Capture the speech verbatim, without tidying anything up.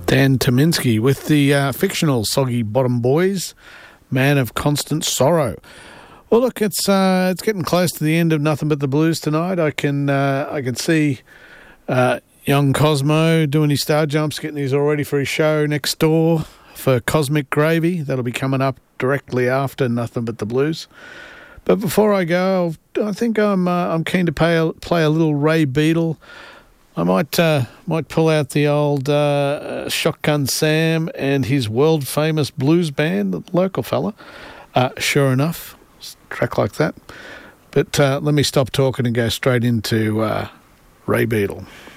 Dan Tominski with the uh, fictional Soggy Bottom Boys, Man of Constant Sorrow. Well, look, it's uh, it's getting close to the end of Nothing But the Blues tonight. I can uh, I can see uh, young Cosmo doing his star jumps, getting his all ready for his show next door for Cosmic Gravy. That'll be coming up directly after Nothing But the Blues. But before I go, I think I'm uh, I'm keen to play a, play a little Ray Beadle. I might uh, might pull out the old uh, Shotgun Sam and his world-famous blues band, the local fella. Uh, sure enough, a track like that. But uh, let me stop talking and go straight into uh, Ray Beadle.